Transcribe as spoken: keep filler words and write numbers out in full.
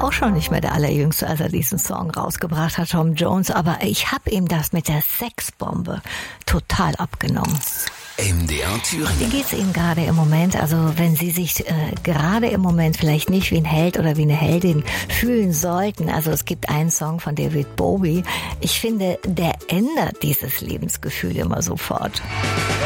auch schon nicht mehr der Allerjüngste, als er diesen Song rausgebracht hat, Tom Jones. Aber ich habe ihm das mit der Sexbombe total abgenommen. M D R Thüringen. Wie geht's Ihnen gerade im Moment? Also wenn Sie sich äh, gerade im Moment vielleicht nicht wie ein Held oder wie eine Heldin fühlen sollten. Also es gibt einen Song von David Bowie. Ich finde, der ändert dieses Lebensgefühl immer sofort.